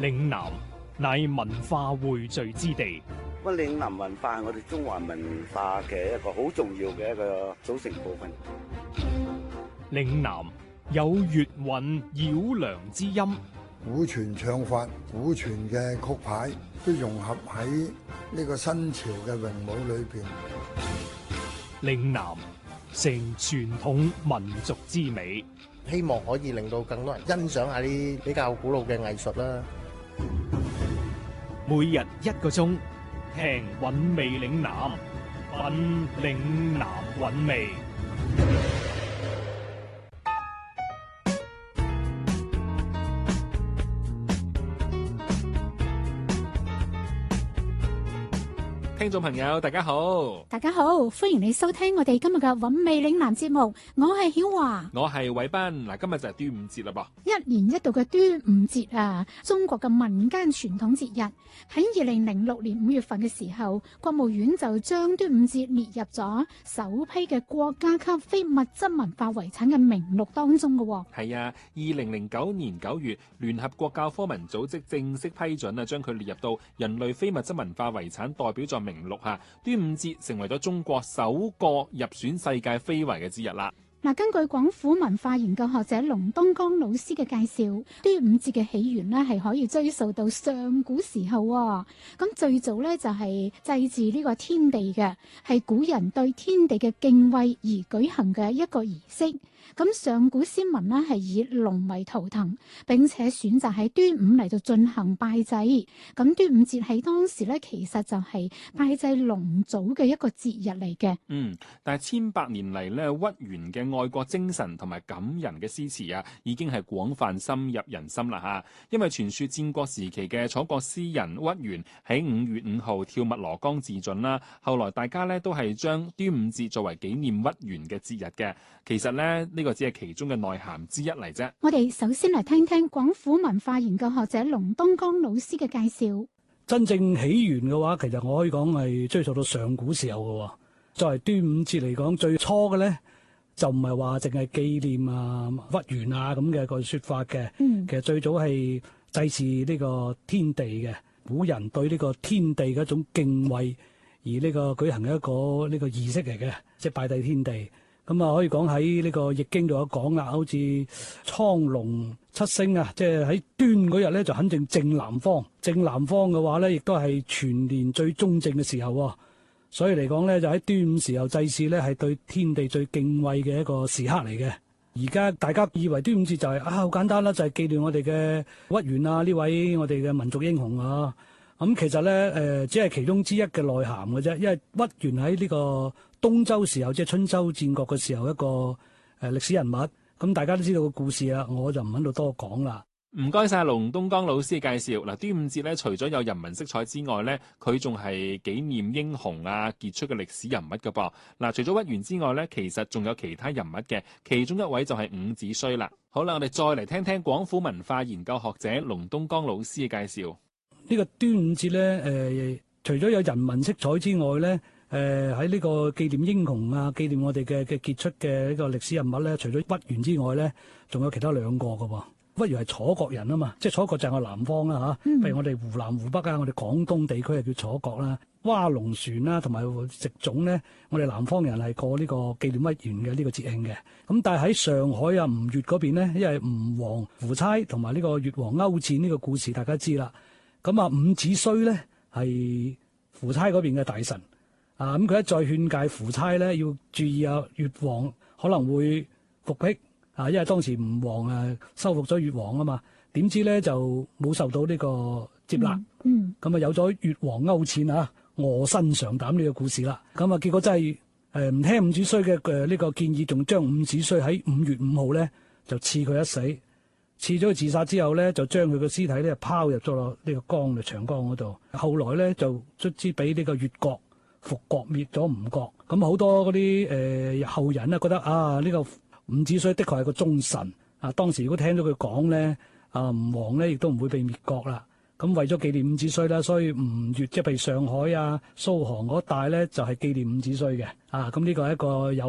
嶺南乃文化匯聚之地。 咁嶺南文化係我哋中華文化嘅一個好重要嘅一個組成部分。 嶺南有粵韻繞梁之音， 古傳唱法、古傳嘅曲牌都融合喺呢個新潮嘅詠舞裏邊。 嶺南成傳統民族之美， 希望可以令到更多人欣賞下啲比較古老嘅藝術啦。 每日1個鐘，聽韻味嶺南，品嶺南韻味。聽眾朋友大家好， 大家好，歡迎你收聽我哋今日嘅韻味嶺南節目，我係曉華， 我係偉斌。嗱，今日就係端午節啦噃， 一年一度嘅端午節啊，中國嘅民間傳統節日。喺2006年5月份嘅時候，國務院就將端午節列入咗首批嘅國家級非物質文化遺產嘅名錄當中嘅。 係啊，2009年9月，聯合國教科文組織正式批准啊，將佢列入到人類非物質文化遺產代表作名錄下，端午節成為咗中國首個入選世界非遺嘅節日啦。 嗱，根據廣府文化研究學者龍東江老師嘅介紹，端午節嘅起源呢係可以追溯到上古時候。咁最早呢就係祭祀呢個天地嘅，係古人對天地嘅敬畏而舉行嘅一個儀式。咁上古先民呢係以龍為圖騰，並且選擇喺端午嚟到進行拜祭。咁端午節喺當時呢，其實就係拜祭龍祖嘅一個節日嚟嘅。 但係千百年嚟呢，屈原嘅愛國精神同埋感人嘅詩詞啊，已經係廣泛深入人心啦嚇。因為傳說戰國時期嘅楚國詩人屈原喺5月5號跳汨羅江自盡啦，後來大家呢都係將端午節作為紀念屈原嘅節日嘅。其實呢個只係其中嘅內涵之一嚟啫。 我哋首先嚟聽聽廣府文化研究學者龍東江老師嘅介紹。 真正起源嘅話，其實我可以講係追溯到上古時候嘅。作為端午節嚟講，最初嘅咧就唔係話淨係紀念啊屈原啊咁嘅個說法嘅。其實最早係祭祀呢個天地嘅，古人對呢個天地嘅一種敬畏而呢個舉行嘅一個呢個儀式嚟嘅，即係拜祭天地。咁啊，可以講喺呢個易經度有講啦，好似蒼龍七星啊，即係喺端嗰日咧就肯定正南方。正南方嘅話咧，亦都係全年最中正嘅時候。所以嚟講咧，就喺端午時候祭祀咧，係對天地最敬畏嘅一個時刻嚟嘅。而家大家以為端午節就係好簡單啦，就係紀念我哋嘅屈原啊呢位我哋嘅民族英雄啊。咁其實咧只係其中之一嘅內涵嘅啫，因為屈原喺呢個東周時候，即係春秋戰國嘅時候一個歷史人物。咁大家都知道個故事啦，我就唔喺度多講啦。 唔該晒龍東江老師嘅介紹。嗱，端午節咧，除咗有人文色彩之外咧，佢仲係紀念英雄啊傑出嘅歷史人物噶噃。嗱，除咗屈原之外咧，其實仲有其他人物嘅，其中一位就係伍子胥啦。好啦，我哋再嚟聽聽廣府文化研究學者龍東江老師嘅介紹。 呢個端午節咧，除咗有人文色彩之外咧，喺呢個紀念英雄啊，紀念我哋嘅傑出嘅呢個歷史人物咧，除咗屈原之外咧，仲有其他兩個噶噃。屈原係楚國人啊嘛，即係楚國就係我南方啦嚇，譬如我哋湖南、湖北啊，我哋廣東地區係叫楚國啦。划龍船啦，同埋植種咧，我哋南方人係過呢個紀念屈原嘅呢個節慶嘅。咁但係喺上海啊吳越嗰邊咧，因為吳王夫差同埋呢個越王勾踐呢個故事大家知啦。咁啊伍子胥咧係夫差嗰邊嘅大臣啊，咁佢一再勸誡夫差咧要注意啊越王可能會復辟。啊，因為當時吳王收復咗越王啊嘛，點知咧就冇受到呢個接納，咁啊有咗越王勾踐臥薪嘗膽呢個故事啦。咁啊結果真係唔聽伍子胥嘅呢個建議，仲將伍子胥喺5月5號咧就賜佢一死，賜咗佢自殺之後咧，就將佢個屍體咧拋入咗落呢個江長江嗰度。後來咧就卒之俾呢個越國復國滅咗吳國。咁好多嗰啲後人咧覺得呢個伍子胥的確係個忠臣啊！當時如果聽到佢講咧，吳王咧亦都唔會被滅國啦。咁為咗紀念伍子胥啦，所以吳越即係譬如上海啊、蘇杭嗰帶咧，就係紀念伍子胥嘅。咁呢個係一個有